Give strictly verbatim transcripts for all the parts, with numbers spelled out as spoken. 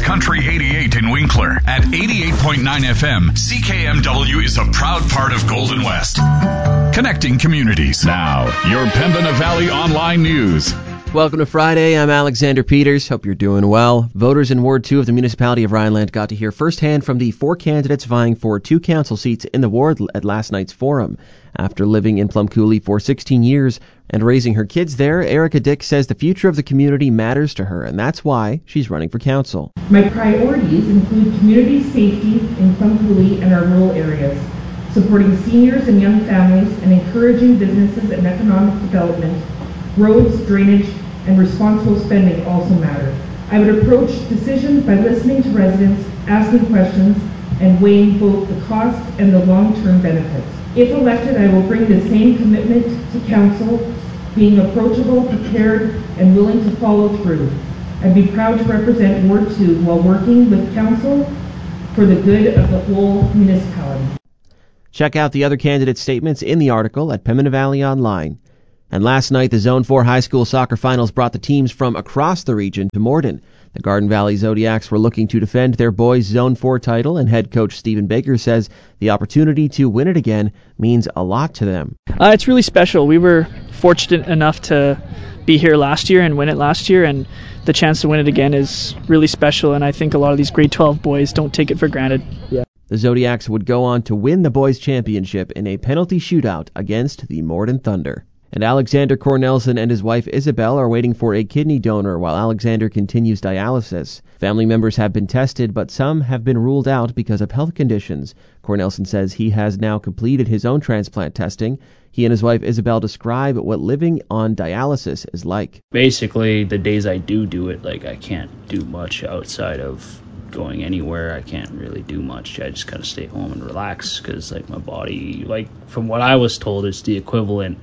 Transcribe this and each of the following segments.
Country eighty-eight in Winkler. At eighty-eight point nine F M, C K M W is a proud part of Golden West. Connecting communities. Now, your Pembina Valley Online News. Welcome to Friday. I'm Alexander Peters. Hope you're doing well. Voters in Ward two of the municipality of Rhineland got to hear firsthand from the four candidates vying for two council seats in the ward at last night's forum. After living in Plum Coulee for sixteen years and raising her kids there, Erica Dick says the future of the community matters to her, and that's why she's running for council. My priorities include community safety in Plum Coulee and our rural areas, supporting seniors and young families, and encouraging businesses and economic development. Roads, drainage, and responsible spending also matter. I would approach decisions by listening to residents, asking questions, and weighing both the cost and the long-term benefits. If elected, I will bring the same commitment to council, being approachable, prepared, and willing to follow through. I'd be proud to represent Ward two while working with council for the good of the whole municipality. Check out the other candidates' statements in the article at Pembina Valley Online. And last night, the Zone four high school soccer finals brought the teams from across the region to Morden. The Garden Valley Zodiacs were looking to defend their boys' Zone four title, and head coach Stephen Baker says the opportunity to win it again means a lot to them. Uh, it's really special. We were fortunate enough to be here last year and win it last year, and the chance to win it again is really special, and I think a lot of these grade twelve boys don't take it for granted. Yeah. The Zodiacs would go on to win the boys' championship in a penalty shootout against the Morden Thunder. And Alexander Cornelson and his wife Isabel are waiting for a kidney donor while Alexander continues dialysis. Family members have been tested, but some have been ruled out because of health conditions. Cornelson says he has now completed his own transplant testing. He and his wife Isabel describe what living on dialysis is like. Basically, the days I do do it, like I can't do much outside of going anywhere. I can't really do much. I just kind of stay home and relax because like my body, like from what I was told, it's the equivalent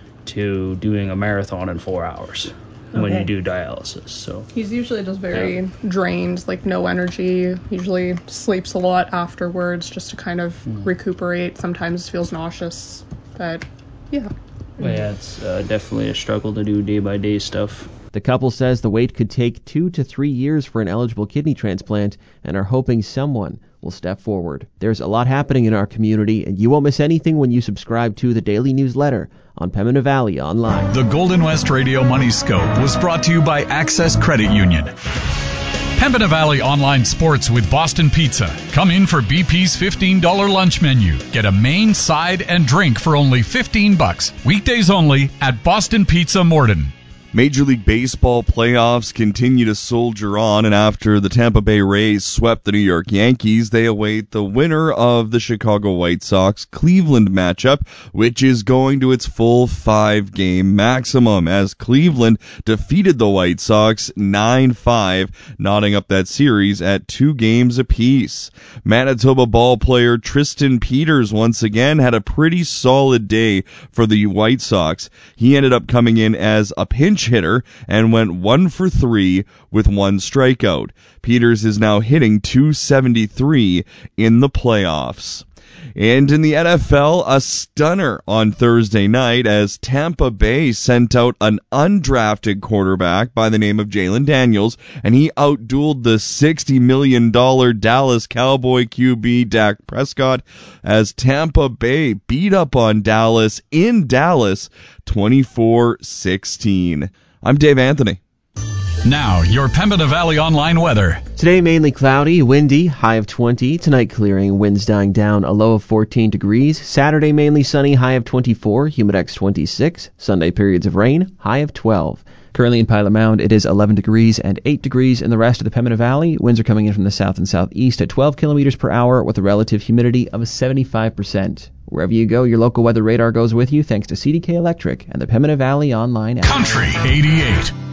to doing a marathon in four hours okay. when you do dialysis. So he's usually just very yeah. drained, like no energy, usually sleeps a lot afterwards just to kind of mm. recuperate. Sometimes feels nauseous, but yeah. Well, yeah, it's uh, definitely a struggle to do day by day stuff. The couple says the wait could take two to three years for an eligible kidney transplant and are hoping someone will step forward. There's a lot happening in our community, and you won't miss anything when you subscribe to the daily newsletter on Pembina Valley Online. The Golden West Radio Money Scope was brought to you by Access Credit Union. Pembina Valley Online Sports with Boston Pizza. Come in for B P's fifteen dollars lunch menu. Get a main, side, and drink for only fifteen bucks. Weekdays only at Boston Pizza Morden. Major League Baseball playoffs continue to soldier on, and after the Tampa Bay Rays swept the New York Yankees, they await the winner of the Chicago White Sox-Cleveland matchup, which is going to its full five-game maximum, as Cleveland defeated the White Sox nine five, knotting up that series at two games apiece. Manitoba ball player Tristan Peters once again had a pretty solid day for the White Sox. He ended up coming in as a pinch hitter and went one for three with one strikeout. Peters is now hitting two seventy-three in the playoffs. And in the N F L, a stunner on Thursday night as Tampa Bay sent out an undrafted quarterback by the name of Jalen Daniels, and he outdueled the sixty million dollars Dallas Cowboy Q B Dak Prescott as Tampa Bay beat up on Dallas in Dallas twenty-four sixteen. I'm Dave Anthony. Now, your Pembina Valley Online weather. Today, mainly cloudy, windy, high of twenty. Tonight, clearing, winds dying down, a low of fourteen degrees. Saturday, mainly sunny, high of twenty-four, humidex twenty-six. Sunday, periods of rain, high of twelve. Currently in Pilot Mound, it is eleven degrees and eight degrees in the rest of the Pembina Valley. Winds are coming in from the south and southeast at twelve kilometers per hour with a relative humidity of seventy-five percent. Wherever you go, your local weather radar goes with you thanks to C D K Electric and the Pembina Valley Online app. Country eighty-eight.